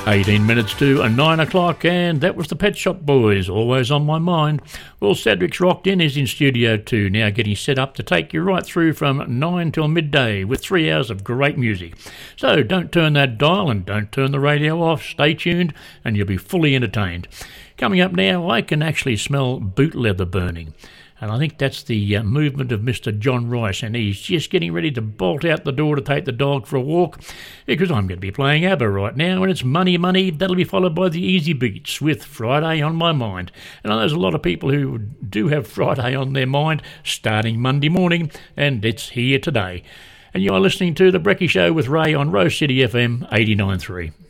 18 minutes to 9 o'clock, and that was the Pet Shop Boys, always on my mind. Well, Cedric's Rocked In is in Studio 2 now, getting set up to take you right through from 9 till midday with 3 hours of great music. So don't turn that dial and don't turn the radio off. Stay tuned and you'll be fully entertained. Coming up now, I can actually smell boot leather burning. And I think that's the movement of Mr. John Rice, and he's just getting ready to bolt out the door to take the dog for a walk, because I'm going to be playing ABBA right now, and it's Money Money. That'll be followed by the Easy Beats with Friday on My Mind. And I know there's a lot of people who do have Friday on their mind starting Monday morning, and it's here today. And you are listening to The Brekkie Show with Ray on Rose City FM 89.3.